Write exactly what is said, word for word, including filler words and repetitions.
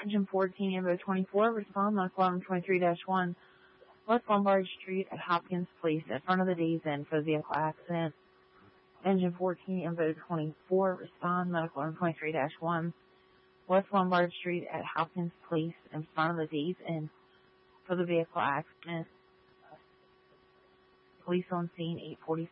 Engine fourteen, Ambo twenty-four, respond, medical alarm twenty-three dash one, West Lombard Street at Hopkins Place, in front of the Days Inn for the vehicle accident. Engine fourteen, Ambo twenty-four, respond, medical alarm twenty-three dash one, West Lombard Street at Hopkins Place, in front of the Days Inn for the vehicle accident. Police on scene, eight forty.